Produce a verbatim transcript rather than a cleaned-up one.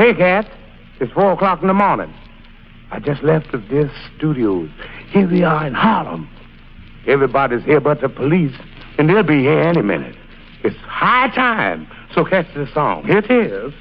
Hey, Cat. It's four o'clock in the morning. I just left the This Studios. Here we are in Harlem. Everybody's here but the police, and they'll be here any minute. It's high time, so catch this song. Here it is.